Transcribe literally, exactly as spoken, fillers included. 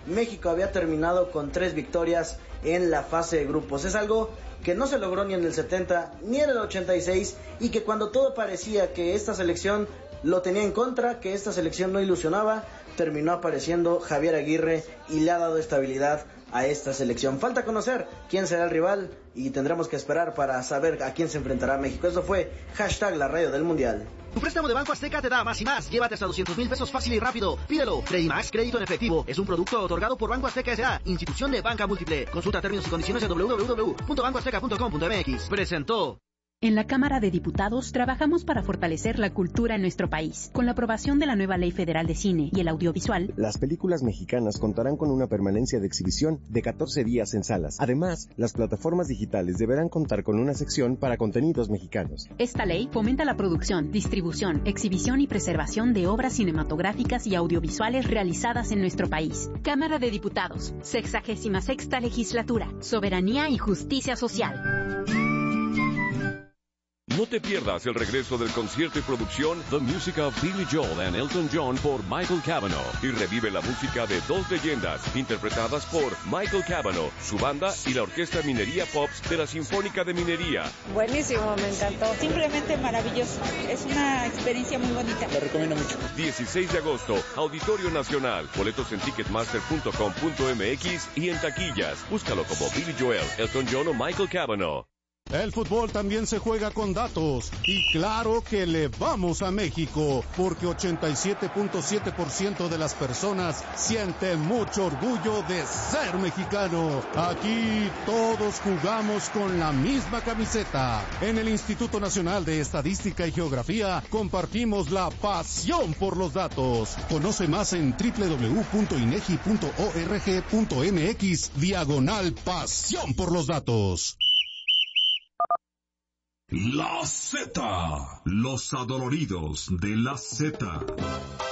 México había terminado con tres victorias en la fase de grupos. Es algo que no se logró ni en el setenta ni en el ochenta y seis, y que cuando todo parecía que esta selección lo tenía en contra, que esta selección no ilusionaba, terminó apareciendo Javier Aguirre y le ha dado estabilidad a esta selección. Falta conocer quién será el rival y tendremos que esperar para saber a quién se enfrentará México. Eso fue hashtag la radio del Mundial. Tu préstamo de Banco Azteca te da más y más. Llévate hasta doscientos mil pesos fácil y rápido. Pídelo. Credimax, crédito en efectivo. Es un producto otorgado por Banco Azteca S A, institución de banca múltiple. Consulta términos y condiciones en doble u doble u doble u punto banco azteca punto com punto m x. Presentó. En la Cámara de Diputados trabajamos para fortalecer la cultura en nuestro país. Con la aprobación de la nueva Ley Federal de Cine y el Audiovisual, las películas mexicanas contarán con una permanencia de exhibición de catorce días en salas. Además, las plataformas digitales deberán contar con una sección para contenidos mexicanos. Esta ley fomenta la producción, distribución, exhibición y preservación de obras cinematográficas y audiovisuales realizadas en nuestro país. Cámara de Diputados, sexagésima sexta legislatura, soberanía y justicia social. No te pierdas el regreso del concierto y producción The Music of Billy Joel and Elton John por Michael Cavanaugh, y revive la música de dos leyendas interpretadas por Michael Cavanaugh, su banda y la Orquesta Minería Pops de la Sinfónica de Minería. Buenísimo, me encantó. Simplemente maravilloso. Es una experiencia muy bonita. Lo recomiendo mucho. dieciséis de agosto, Auditorio Nacional. Boletos en ticketmaster punto com punto m x y en taquillas. Búscalo como Billy Joel, Elton John o Michael Cavanaugh. El fútbol también se juega con datos, y claro que le vamos a México, porque ochenta y siete punto siete por ciento de las personas sienten mucho orgullo de ser mexicano. Aquí todos jugamos con la misma camiseta. En el Instituto Nacional de Estadística y Geografía compartimos la pasión por los datos. Conoce más en doble u doble u doble u punto inegi punto org punto m x diagonal pasión por los datos. La Z, los adoloridos de la Z.